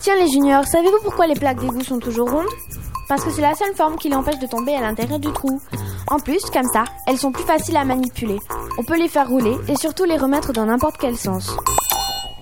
Tiens les juniors, savez-vous pourquoi les plaques d'égout sont toujours rondes ? Parce que c'est la seule forme qui les empêche de tomber à l'intérieur du trou. En plus, comme ça, elles sont plus faciles à manipuler. On peut les faire rouler et surtout les remettre dans n'importe quel sens.